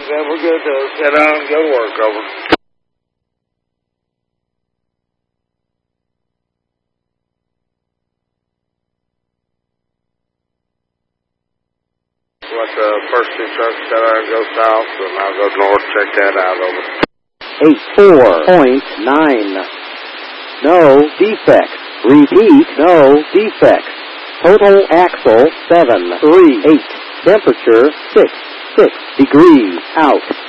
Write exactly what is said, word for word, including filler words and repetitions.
Yeah, we're good to get out and go to work, over. Let the first two trucks get out and go south, and I'll go north, check that out, over. eight four point nine. No defects. Repeat, no defects. Total axle seven three eight. Temperature six six degrees out.